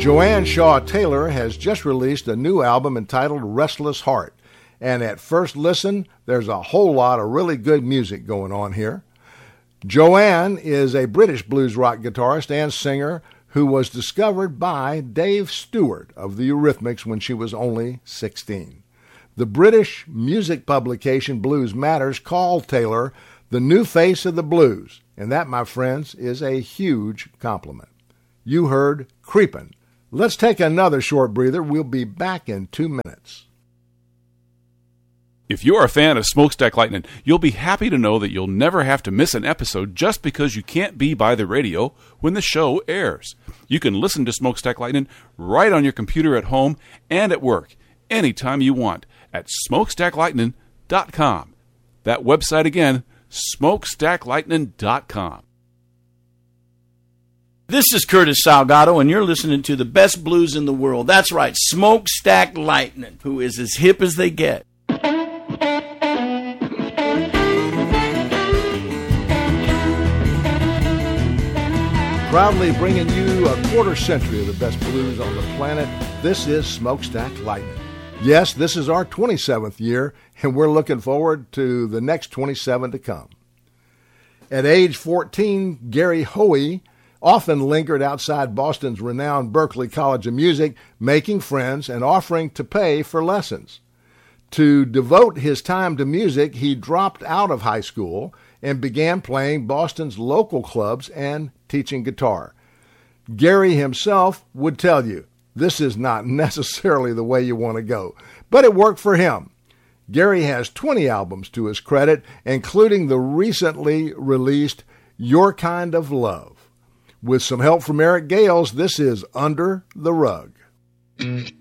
Joanne Shaw Taylor has just released a new album entitled Restless Heart. And at first listen, there's a whole lot of really good music going on here. Joanne is a British blues rock guitarist and singer who was discovered by Dave Stewart of the Eurythmics when she was only 16. The British music publication Blues Matters called Taylor the new face of the blues, and that, my friends, is a huge compliment. You heard Creepin'. Let's take another short breather. We'll be back in 2 minutes. If you're a fan of Smokestack Lightning, you'll be happy to know that you'll never have to miss an episode just because you can't be by the radio when the show airs. You can listen to Smokestack Lightning right on your computer at home and at work, anytime you want, at smokestacklightning.com. That website again, smokestacklightning.com. This is Curtis Salgado, and you're listening to the best blues in the world. That's right, Smokestack Lightning, who is as hip as they get. Proudly bringing you a quarter century of the best blues on the planet, this is Smokestack Lightning. Yes, this is our 27th year, and we're looking forward to the next 27 to come. At age 14, Gary Hoey often lingered outside Boston's renowned Berklee College of Music, making friends and offering to pay for lessons. To devote his time to music, he dropped out of high school and began playing Boston's local clubs and teaching guitar. Gary himself would tell you, this is not necessarily the way you want to go, but it worked for him. Gary has 20 albums to his credit, including the recently released Your Kind of Love. With some help from Eric Gales, this is Under the Rug.